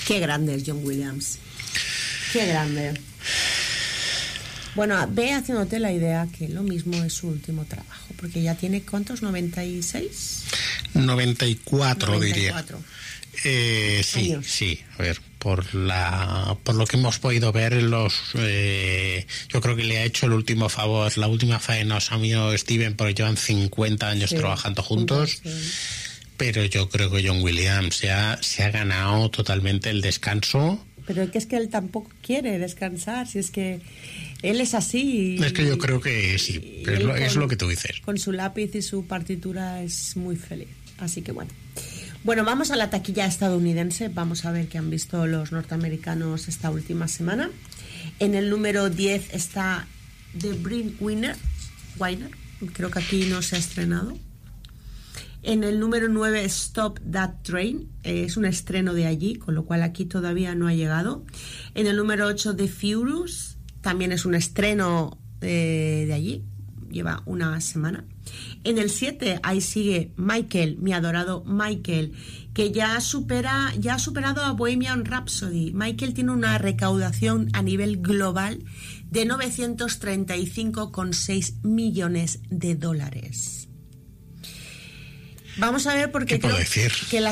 Qué grande es John Williams. Qué grande. Bueno, ve haciéndote la idea que lo mismo es su último trabajo, porque ya tiene, ¿cuántos? ¿96? 94, diría. Sí, años. Sí. A ver, por lo que hemos podido ver, yo creo que le ha hecho el último favor, la última faena a su amigo Steven, porque llevan 50 años trabajando juntos. Sí. Pero yo creo que John Williams se ha ganado totalmente el descanso. Pero es que él tampoco quiere descansar, si es que él es así. Es que yo creo que sí, pero es lo que tú dices. Con su lápiz y su partitura es muy feliz, así que bueno. Bueno, vamos a la taquilla estadounidense, vamos a ver qué han visto los norteamericanos esta última semana. En el número 10 está The Breadwinner, creo que aquí no se ha estrenado. En el número 9, Stop That Train, es un estreno de allí, con lo cual aquí todavía no ha llegado. En el número 8, The Furious, también es un estreno de allí, lleva una semana. En el 7, ahí sigue Michael, mi adorado Michael, que ya ha superado a Bohemian Rhapsody. Michael tiene una recaudación a nivel global de $935,6 millones. Vamos a ver, porque ¿qué puedo decir? Que la